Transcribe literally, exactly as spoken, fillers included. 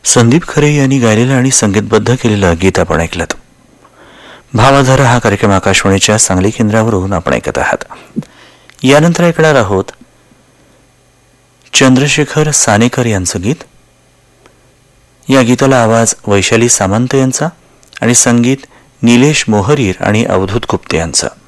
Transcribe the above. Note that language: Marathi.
संदीप खरे यांनी गायलेलं आणि संगीतबद्ध केलेलं गीत आपण ऐकलं. भावधारा हा कार्यक्रम आकाशवाणीच्या सांगली केंद्रावरून आपण ऐकत आहात. यानंतर ऐकणार आहोत चंद्रशेखर सानेकर यांचं गीत. या गीताला आवाज वैशाली सामंत यांचा आणि संगीत निलेश मोहरीर आणि अवधूत गुप्ते यांचा.